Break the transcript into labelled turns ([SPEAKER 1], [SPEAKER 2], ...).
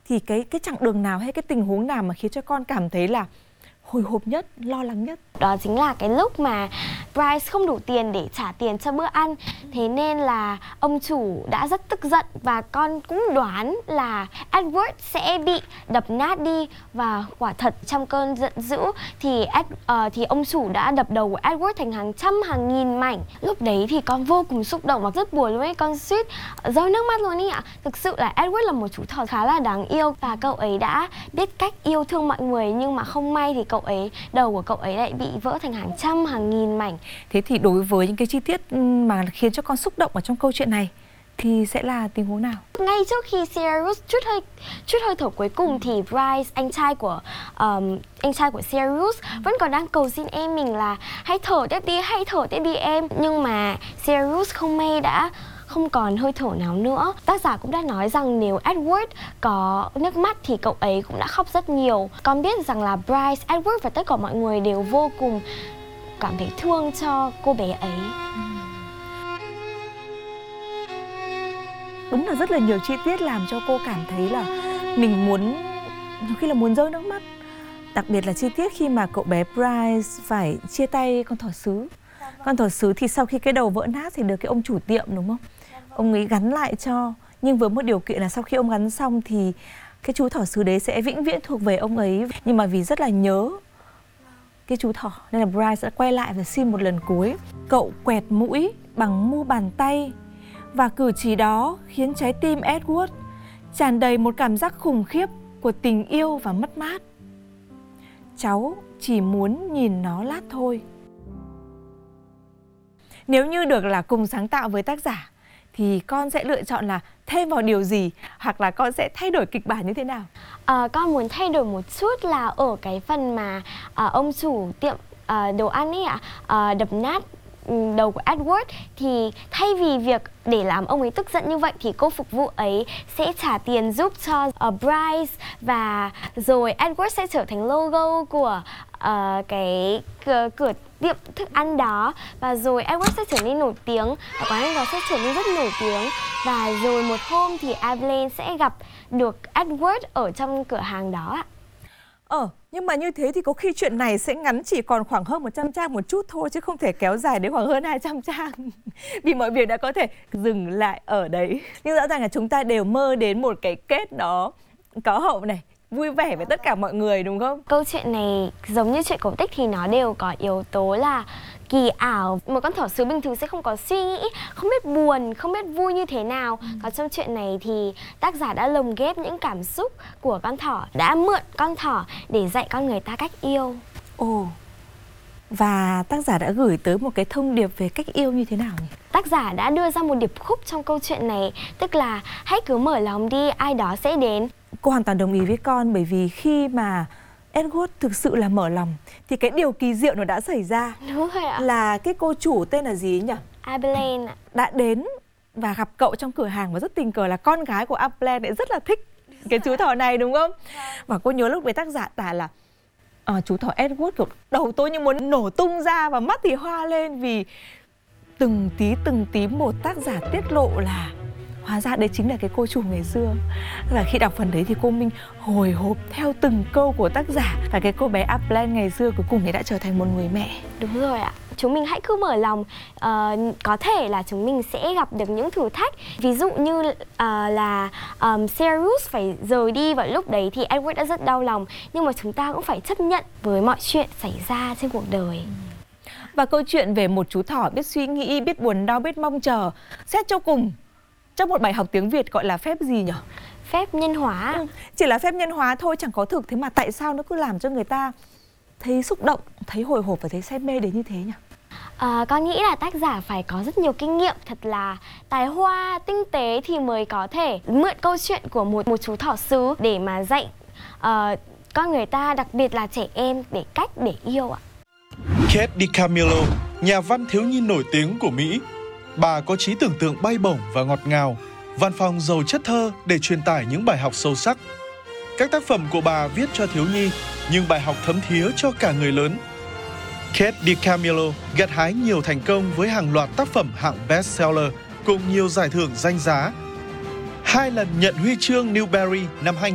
[SPEAKER 1] thì cái chặng đường nào hay cái tình huống nào mà khiến cho con cảm thấy là hồi hộp nhất, lo lắng nhất?
[SPEAKER 2] Đó chính là cái lúc mà Bryce không đủ tiền để trả tiền cho bữa ăn. Thế nên là ông chủ đã rất tức giận và con cũng đoán là Edward sẽ bị đập nát đi. Và quả thật trong cơn giận dữ thì ông chủ đã đập đầu của Edward thành hàng trăm hàng nghìn mảnh. Lúc đấy thì con vô cùng xúc động và rất buồn luôn ấy, con suýt rơi nước mắt luôn ý ạ. Thực sự là Edward là một chú thỏ khá là đáng yêu và cậu ấy đã biết cách yêu thương mọi người, nhưng mà không may thì đầu của cậu ấy lại bị vỡ thành hàng trăm hàng nghìn mảnh.
[SPEAKER 1] Thế thì đối với những cái chi tiết mà khiến cho con xúc động ở trong câu chuyện này thì sẽ là tình huống nào?
[SPEAKER 2] Ngay trước khi Sirius chút hơi thở cuối cùng thì Bryce, anh trai của Sirius vẫn còn đang cầu xin em mình là hãy thở tiếp đi em. Nhưng mà Sirius không may đã không còn hơi thở nào nữa. Tác giả cũng đã nói rằng nếu Edward có nước mắt thì cậu ấy cũng đã khóc rất nhiều. Con biết rằng là Bryce, Edward và tất cả mọi người đều vô cùng cảm thấy thương cho cô bé ấy.
[SPEAKER 1] Đúng là rất là nhiều chi tiết làm cho cô cảm thấy là mình muốn rơi nước mắt. Đặc biệt là chi tiết khi mà cậu bé Bryce phải chia tay con thỏ sứ. Con thỏ sứ thì sau khi cái đầu vỡ nát thì được cái ông chủ tiệm, đúng không? Ông ấy gắn lại cho, nhưng với một điều kiện là sau khi ông gắn xong thì cái chú thỏ sứ đấy sẽ vĩnh viễn thuộc về ông ấy. Nhưng mà vì rất là nhớ cái chú thỏ nên là Bryce sẽ quay lại và xin một lần cuối. Cậu quẹt mũi bằng mu bàn tay và cử chỉ đó khiến trái tim Edward tràn đầy một cảm giác khủng khiếp của tình yêu và mất mát. Cháu chỉ muốn nhìn nó lát thôi. Nếu như được là cùng sáng tạo với tác giả thì con sẽ lựa chọn là thêm vào điều gì, hoặc là con sẽ thay đổi kịch bản như thế nào?
[SPEAKER 2] Con muốn thay đổi một chút là ở cái phần mà ông chủ tiệm đồ ăn ấy đập nát đầu của Edward, thì thay vì việc để làm ông ấy tức giận như vậy thì cô phục vụ ấy sẽ trả tiền giúp cho Bryce, và rồi Edward sẽ trở thành logo của cái cửa tiệm thức ăn đó, và rồi Edward sẽ trở nên nổi tiếng và quán ăn đó sẽ trở nên rất nổi tiếng. Và rồi một hôm thì Evelyn sẽ gặp được Edward ở trong cửa hàng đó ạ.
[SPEAKER 1] Nhưng mà như thế thì có khi chuyện này sẽ ngắn chỉ còn khoảng hơn 100 trang một chút thôi, chứ không thể kéo dài đến khoảng hơn 200 trang. Vì mọi việc đã có thể dừng lại ở đấy. Nhưng rõ ràng là chúng ta đều mơ đến một cái kết đó có hậu này, vui vẻ với tất cả mọi người, đúng không?
[SPEAKER 2] Câu chuyện này giống như chuyện cổ tích thì nó đều có yếu tố là kỳ ảo. Một con thỏ sứ bình thường sẽ không có suy nghĩ, không biết buồn, không biết vui như thế nào. Còn trong chuyện này thì tác giả đã lồng ghép những cảm xúc của con thỏ, đã mượn con thỏ để dạy con người ta cách yêu.
[SPEAKER 1] Và tác giả đã gửi tới một cái thông điệp về cách yêu như thế nào nhỉ?
[SPEAKER 2] Tác giả đã đưa ra một điệp khúc trong câu chuyện này, tức là hãy cứ mở lòng đi, ai đó sẽ đến.
[SPEAKER 1] Cô hoàn toàn đồng ý với con, bởi vì khi mà Edward thực sự là mở lòng thì cái điều kỳ diệu nó đã xảy ra.
[SPEAKER 2] Đúng rồi ạ.
[SPEAKER 1] Là cái cô chủ tên là gì nhỉ?
[SPEAKER 2] Evelyn ạ.
[SPEAKER 1] Đã đến và gặp cậu trong cửa hàng, và rất tình cờ là con gái của Evelyn lại rất là thích cái chú thỏ này, đúng không? Và cô nhớ lúc với tác giả tả là chú thỏ Edward kiểu đầu tôi như muốn nổ tung ra và mắt thì hoa lên, vì từng tí một tác giả tiết lộ là hóa ra đấy chính là cái cô chủ ngày xưa. Là khi đọc phần đấy thì cô Minh hồi hộp theo từng câu của tác giả, và cái cô bé Evelyn ngày xưa cuối cùng thì đã trở thành một người mẹ.
[SPEAKER 2] Đúng rồi ạ. Chúng mình hãy cứ mở lòng, có thể là chúng mình sẽ gặp được những thử thách. Ví dụ như là Sirius phải rời đi vào lúc đấy thì Edward đã rất đau lòng. Nhưng mà chúng ta cũng phải chấp nhận với mọi chuyện xảy ra trên cuộc đời.
[SPEAKER 1] Và câu chuyện về một chú thỏ biết suy nghĩ, biết buồn đau, biết mong chờ, xét cho cùng trong một bài học tiếng Việt gọi là phép gì nhỉ?
[SPEAKER 2] Phép nhân hóa.
[SPEAKER 1] Chỉ là phép nhân hóa thôi, chẳng có thực. Thế mà tại sao nó cứ làm cho người ta thấy xúc động, thấy hồi hộp và thấy say mê đến như thế nhỉ?
[SPEAKER 2] Con nghĩ là tác giả phải có rất nhiều kinh nghiệm, thật là tài hoa, tinh tế thì mới có thể mượn câu chuyện của một chú thỏ sứ để mà dạy con người ta, đặc biệt là trẻ em, cách để yêu ạ.
[SPEAKER 3] Kate DiCamillo, nhà văn thiếu nhi nổi tiếng của Mỹ. Bà có trí tưởng tượng bay bổng và ngọt ngào, văn phòng giàu chất thơ để truyền tải những bài học sâu sắc. Các tác phẩm của bà viết cho thiếu nhi, nhưng bài học thấm thía cho cả người lớn. Kate DiCamillo gặt hái nhiều thành công với hàng loạt tác phẩm hạng bestseller cùng nhiều giải thưởng danh giá. 2 lần nhận huy chương Newbery năm 2000.